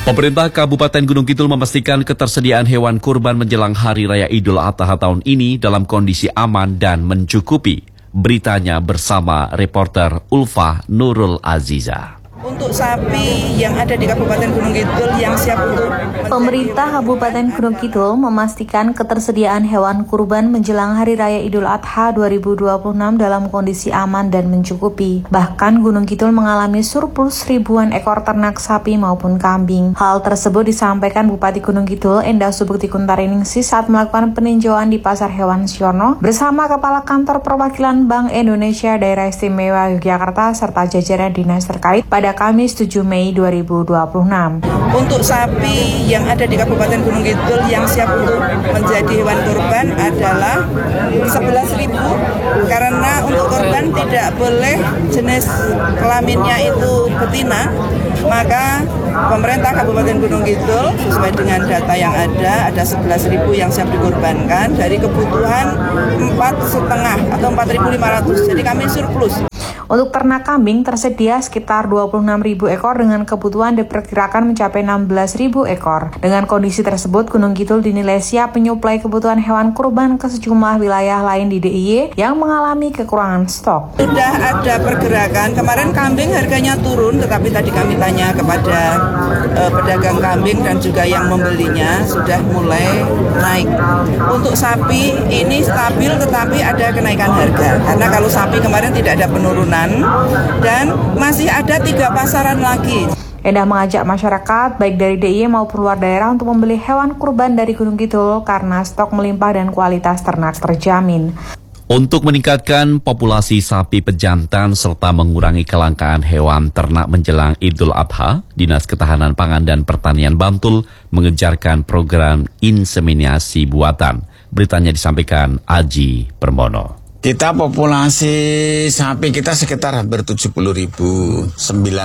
Pemerintah Kabupaten Gunung Kidul memastikan ketersediaan hewan kurban menjelang Hari Raya Idul Adha tahun ini dalam kondisi aman dan mencukupi. Beritanya bersama reporter Ulfa Nurul Aziza. Untuk sapi yang ada di Kabupaten Gunung Kidul yang siap untuk Pemerintah Kabupaten Gunung Kidul memastikan ketersediaan hewan kurban menjelang Hari Raya Idul Adha 2026 dalam kondisi aman dan mencukupi. Bahkan Gunung Kidul mengalami surplus ribuan ekor ternak sapi maupun kambing. Hal tersebut disampaikan Bupati Gunung Kidul Endah Subukti Kuntaringsi saat melakukan peninjauan di Pasar Hewan Siono bersama Kepala Kantor Perwakilan Bank Indonesia Daerah Istimewa Yogyakarta serta jajaran dinas terkait pada Kamis 7 Mei 2026. Untuk sapi yang ada di Kabupaten Gunung Kidul yang siap untuk menjadi hewan kurban adalah 11.000 karena untuk kurban tidak boleh jenis kelaminnya itu betina, maka pemerintah Kabupaten Gunung Kidul sesuai dengan data yang ada 11.000 yang siap dikurbankan dari kebutuhan 4,5 atau 4.500, jadi kami surplus. Untuk ternak kambing tersedia sekitar 26.000 ekor dengan kebutuhan diperkirakan mencapai 16.000 ekor. Dengan kondisi tersebut, Gunung Kidul dinilai siap menyuplai kebutuhan hewan kurban ke sejumlah wilayah lain di DIY yang mengalami kekurangan stok. Sudah ada pergerakan, kemarin kambing harganya turun, tetapi tadi kami tanya kepada pedagang kambing dan juga yang membelinya sudah mulai naik. Untuk sapi ini stabil tetapi ada kenaikan harga, karena kalau sapi kemarin tidak ada penurunan dan masih ada 3 pasaran lagi. Endah mengajak masyarakat baik dari DIY maupun luar daerah untuk membeli hewan kurban dari Gunung Kidul karena stok melimpah dan kualitas ternak terjamin. Untuk meningkatkan populasi sapi pejantan serta mengurangi kelangkaan hewan ternak menjelang Idul Adha, Dinas Ketahanan Pangan dan Pertanian Bantul mengejarkan program inseminasi buatan. Beritanya disampaikan Aji Permono. Kita populasi sapi kita sekitar hampir 70.000,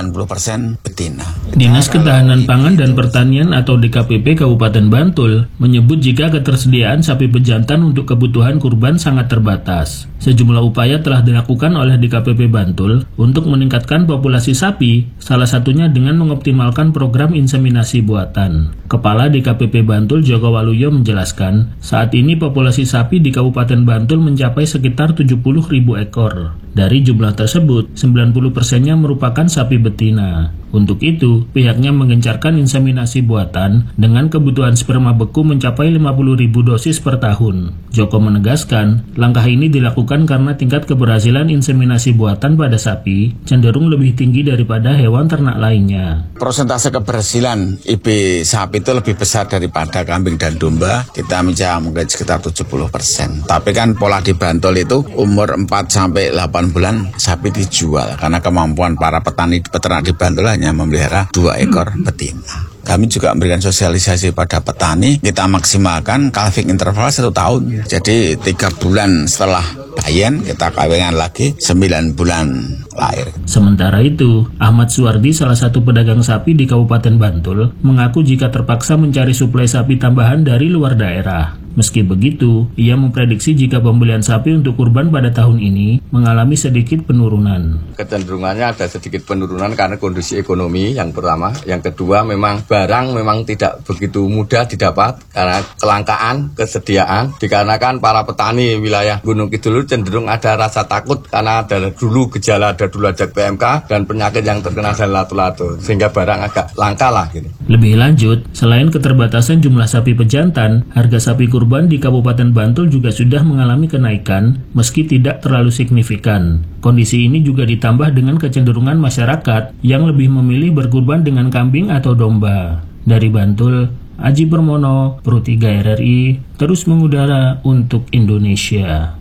90% betina. Dinas Ketahanan Pangan dan Pertanian atau DKPP Kabupaten Bantul menyebut jika ketersediaan sapi pejantan untuk kebutuhan kurban sangat terbatas. Sejumlah upaya telah dilakukan oleh DKPP Bantul untuk meningkatkan populasi sapi, salah satunya dengan mengoptimalkan program inseminasi buatan. Kepala DKPP Bantul Joko Waluyo menjelaskan, saat ini populasi sapi di Kabupaten Bantul mencapai sekitar 70.000 ekor. Dari jumlah tersebut, 90%-nya merupakan sapi betina. Untuk itu, pihaknya menggencarkan inseminasi buatan dengan kebutuhan sperma beku mencapai 50.000 dosis per tahun. Joko menegaskan, langkah ini dilakukan karena tingkat keberhasilan inseminasi buatan pada sapi cenderung lebih tinggi daripada hewan ternak lainnya. Persentase keberhasilan IB sapi itu lebih besar daripada kambing dan domba. Kita mencapai mungkin sekitar 70%. Tapi kan pola di Bantul itu umur 4-8 bulan sapi dijual karena kemampuan para petani peternak di Bantul hanya memelihara 2 ekor betina. Kami juga memberikan sosialisasi pada petani, kita maksimalkan calving interval 1 tahun. Jadi 3 bulan setelah bayen kita kawinkan lagi, 9 bulan lahir. Sementara itu, Ahmad Suwardi, salah satu pedagang sapi di Kabupaten Bantul, mengaku jika terpaksa mencari suplai sapi tambahan dari luar daerah. Meski begitu, ia memprediksi jika pembelian sapi untuk kurban pada tahun ini mengalami sedikit penurunan. Kecenderungannya ada sedikit penurunan karena kondisi ekonomi yang pertama. Yang kedua, memang barang memang tidak begitu mudah didapat karena kelangkaan, kesediaan. Dikarenakan para petani wilayah Gunung Kidul cenderung ada rasa takut karena ada dulu gejala, ada dulu ada PMK dan penyakit yang terkena dan latu-latu. Sehingga barang agak langka lah gitu. Lebih lanjut, selain keterbatasan jumlah sapi pejantan, harga sapi kurban di Kabupaten Bantul juga sudah mengalami kenaikan meski tidak terlalu signifikan. Kondisi ini juga ditambah dengan kecenderungan masyarakat yang lebih memilih berkurban dengan kambing atau domba. Dari Bantul, Aji Permono, Pro 3 RRI, terus mengudara untuk Indonesia.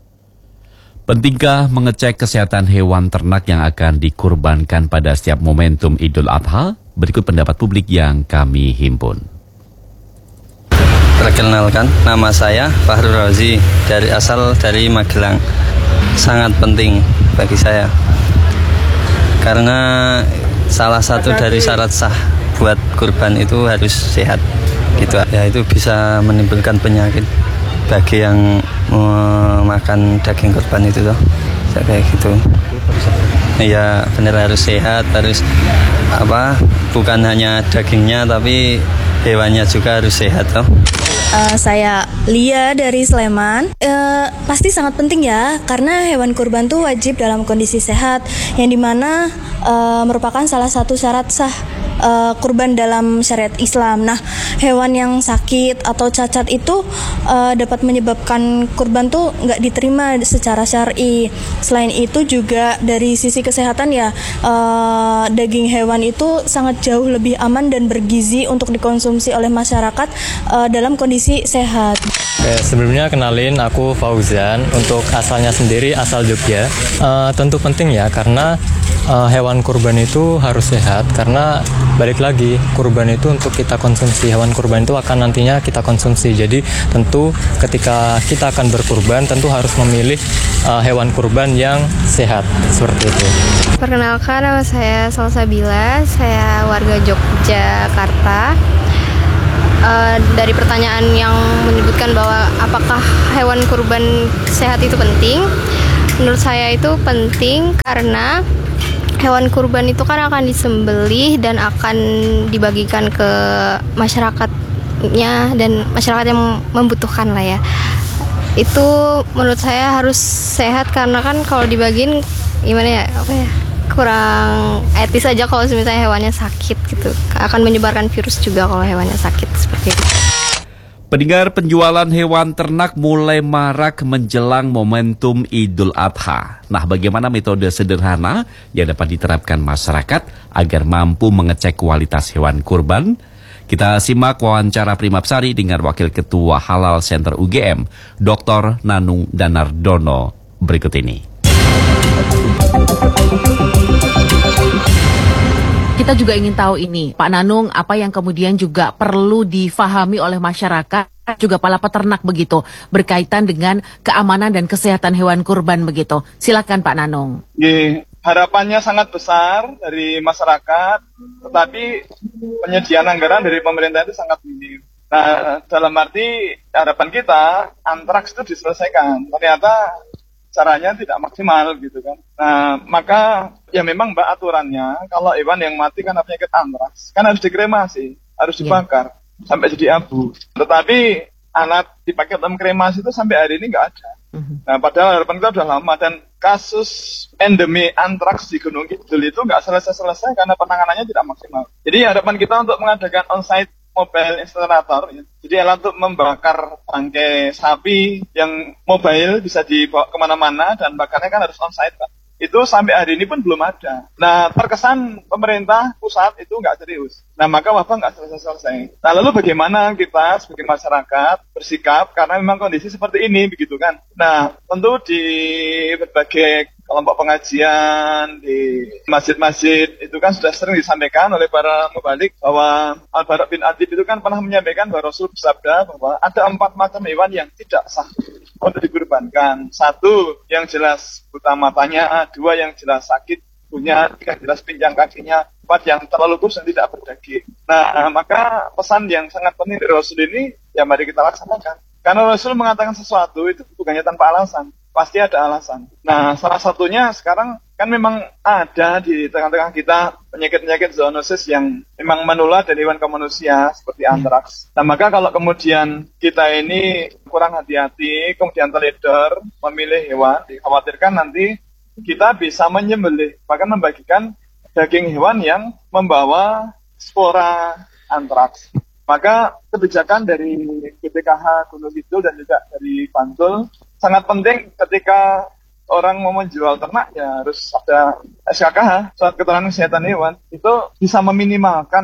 Pentingkah mengecek kesehatan hewan ternak yang akan dikurbankan pada setiap momentum Idul Adha? Berikut pendapat publik yang kami himpun. Perkenalkan, nama saya Fahrul Razi, asal dari Magelang. Sangat penting bagi saya karena salah satu dari syarat sah buat kurban itu harus sehat gitu ya, itu bisa menimbulkan penyakit bagi yang memakan daging kurban itu tuh kayak gitu. Ya benar, harus sehat, harus bukan hanya dagingnya tapi hewannya juga harus sehat toh. Saya Lia dari Sleman. Pasti sangat penting ya, karena hewan kurban tuh wajib dalam kondisi sehat, yang dimana merupakan salah satu syarat sah kurban dalam syariat Islam. Nah, hewan yang sakit atau cacat itu dapat menyebabkan kurban tuh nggak diterima secara syar'i. Selain itu juga dari sisi kesehatan ya, daging hewan itu sangat jauh lebih aman dan bergizi untuk dikonsumsi oleh masyarakat dalam kondisi sehat. Oke, sebelumnya kenalin, aku Fauzan. Untuk asalnya sendiri asal Jogja. Tentu penting ya, karena hewan kurban itu harus sehat, karena balik lagi, kurban itu untuk kita konsumsi, hewan kurban itu akan nantinya kita konsumsi. Jadi tentu ketika kita akan berkurban, tentu harus memilih hewan kurban yang sehat, seperti itu. Perkenalkan, nama saya Salsabila, saya warga Yogyakarta. Dari pertanyaan yang menyebutkan bahwa apakah hewan kurban sehat itu penting, menurut saya itu penting karena hewan kurban itu kan akan disembelih dan akan dibagikan ke masyarakatnya dan masyarakat yang membutuhkan lah ya. Itu menurut saya harus sehat, karena kan kalau dibagiin gimana ya, kurang etis aja kalau misalnya hewannya sakit gitu. Akan menyebarkan virus juga kalau hewannya sakit, seperti itu. Pendengar, penjualan hewan ternak mulai marak menjelang momentum Idul Adha. Nah, bagaimana metode sederhana yang dapat diterapkan masyarakat agar mampu mengecek kualitas hewan kurban? Kita simak wawancara Primapsari dengan Wakil Ketua Halal Center UGM, Dr. Nanung Danardono berikut ini. Kita juga ingin tahu ini, Pak Nanung, apa yang kemudian juga perlu difahami oleh masyarakat, juga para peternak begitu, berkaitan dengan keamanan dan kesehatan hewan kurban begitu. Silakan Pak Nanung. Harapannya sangat besar dari masyarakat, tetapi penyediaan anggaran dari pemerintah itu sangat minim. Nah, dalam arti harapan kita, antraks itu diselesaikan. Ternyata caranya tidak maksimal gitu kan. Nah, maka ya memang aturannya kalau hewan yang mati karena penyakit antraks kan harus dikremasi, harus dibakar sampai jadi abu. Tetapi alat dipakai dalam kremasi itu sampai hari ini nggak ada. Nah, padahal harapan kita sudah lama, dan kasus endemi antraks di Gunung Kidul itu nggak selesai-selesai karena penanganannya tidak maksimal. Jadi harapan kita untuk mengadakan on-site mobile incinerator, ya. Jadi alat untuk membakar bangkai sapi yang mobile bisa dibawa kemana-mana dan bakarnya kan harus on-site, Pak. Itu sampai hari ini pun belum ada. Nah, terkesan pemerintah pusat itu nggak serius. Nah, maka wabah nggak selesai-selesai. Nah, lalu bagaimana kita sebagai masyarakat bersikap karena memang kondisi seperti ini, begitu kan? Nah, tentu di berbagai kelompok pengajian, di masjid-masjid itu kan sudah sering disampaikan oleh para mubalik bahwa Al-Bara bin Adib itu kan pernah menyampaikan bahwa Rasul bersabda bahwa ada 4 macam hewan yang tidak sah untuk dikurbankan. 1 yang jelas buta matanya, 2 yang jelas sakit punya, 3 jelas pinjang kakinya, 4 yang terlalu kurus dan tidak berdaging. Nah, maka pesan yang sangat penting dari Rasul ini ya mari kita laksanakan. Karena Rasul mengatakan sesuatu itu bukannya tanpa alasan. Pasti ada alasan. Nah, salah satunya sekarang kan memang ada di tengah-tengah kita penyakit-penyakit zoonosis yang memang menular dari hewan ke manusia seperti antraks. Nah, maka kalau kemudian kita ini kurang hati-hati, kemudian teledor memilih hewan, dikhawatirkan nanti kita bisa menyembelih, bahkan membagikan daging hewan yang membawa spora antraks. Maka kebijakan dari BPKH Gunung Kidul dan juga dari Bantul sangat penting ketika orang mau menjual ternak ya harus ada SKKH, surat keterangan kesehatan hewan, itu bisa meminimalkan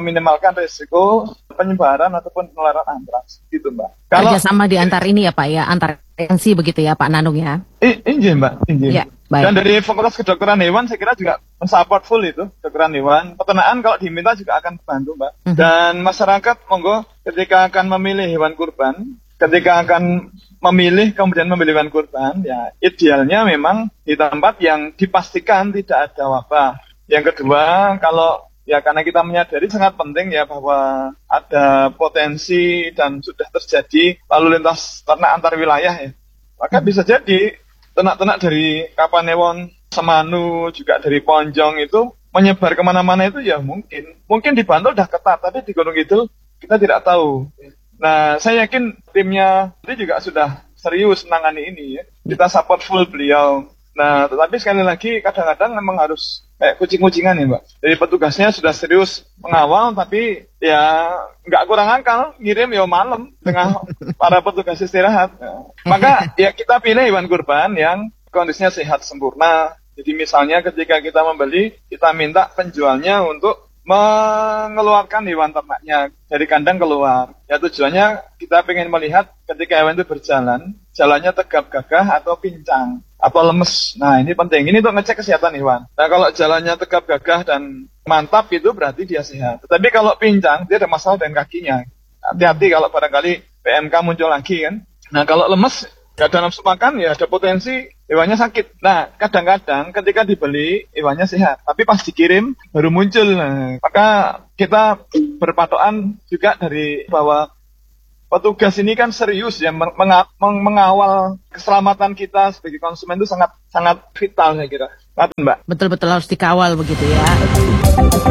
risiko penyebaran ataupun penularan antraks gitu, Mbak. Kalau kerjasama di antar ini ya Pak ya, antar agensi begitu ya Pak Nanung ya. Iya Mbak, iya. Ya, dan dari Fakultas Kedokteran Hewan saya kira juga mensupport full itu kedokteran hewan. Peternakan kalau diminta juga akan bantu, Mbak. Dan masyarakat monggo ketika akan memilih hewan kurban, ketika akan memilih kemudian memilih hewan kurban, ya idealnya memang di tempat yang dipastikan tidak ada wabah. Yang kedua, kalau ya karena kita menyadari sangat penting ya bahwa ada potensi dan sudah terjadi lalu lintas ternak antar wilayah ya, maka bisa jadi ternak-ternak dari Kapanewon Semanu, juga dari Ponjong itu menyebar kemana-mana itu ya mungkin di Bantul udah ketat, tapi di Gunung Kidul kita tidak tahu. Nah, saya yakin timnya itu juga sudah serius menangani ini ya. Kita support full beliau. Nah, tetapi sekali lagi kadang-kadang memang harus kayak kucing-kucingan ya, Mbak. Jadi petugasnya sudah serius mengawal, tapi ya nggak kurang akal, ngirim ya malam tengah para petugas istirahat. Maka ya kita pilih hewan kurban yang kondisinya sehat sempurna. Jadi misalnya ketika kita membeli, kita minta penjualnya untuk mengeluarkan hewan ternaknya dari kandang keluar. Ya tujuannya kita ingin melihat ketika hewan itu berjalan, jalannya tegap gagah atau pincang atau lemes. Nah ini penting, ini untuk ngecek kesehatan hewan. Nah kalau jalannya tegap gagah dan mantap itu berarti dia sehat. Tetapi kalau pincang, dia ada masalah dengan kakinya. Hati-hati kalau barangkali PMK muncul lagi kan. Nah kalau lemes, gak ada nafsu makan, ya ada potensi hewannya sakit. Nah, kadang-kadang ketika dibeli, hewannya sehat. Tapi pas dikirim, baru muncul. Nah, maka kita berpatokan juga dari bahwa petugas ini kan serius ya, mengawal keselamatan kita sebagai konsumen itu sangat vital saya kira. Mbak. Betul-betul harus dikawal begitu ya.